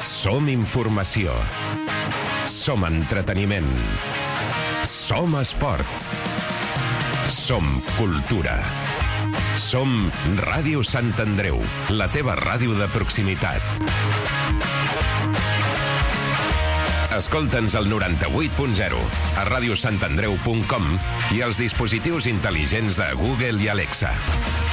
Som informació. Som entreteniment. Som esport. Som cultura. Som Ràdio Sant Andreu, la teva ràdio de proximitat. Escolta'ns al 98.0, a radiosantandreu.com i als dispositius intel·ligents de Google i Alexa.